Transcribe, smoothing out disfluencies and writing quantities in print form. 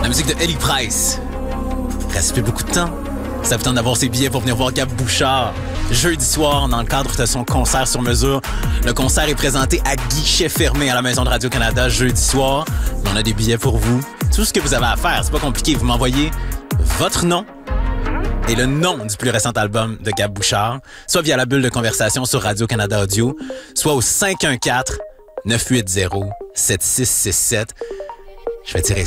La musique de Ellie Price. Reste plus beaucoup de temps. Ça vous tente d'avoir ses billets pour venir voir Gab Bouchard. Jeudi soir, dans le cadre de son concert sur mesure. Le concert est présenté à guichet fermé à la Maison de Radio-Canada jeudi soir. On a des billets pour vous. Tout ce que vous avez à faire, c'est pas compliqué. Vous m'envoyez votre nom et le nom du plus récent album de Gab Bouchard, soit via la bulle de conversation sur Radio-Canada Audio, soit au 514-980-7667. Je vais tirer